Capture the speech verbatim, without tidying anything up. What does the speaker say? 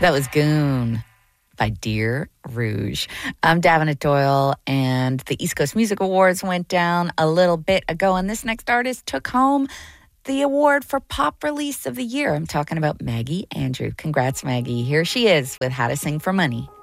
That was Goon by Dear Rouge. I'm Davenant Doyle, and the East Coast Music Awards went down a little bit ago, and this next artist took home the award for Pop Release of the Year. I'm talking about Maggie Andrew. Congrats, Maggie. Here she is with How to Sing for Money.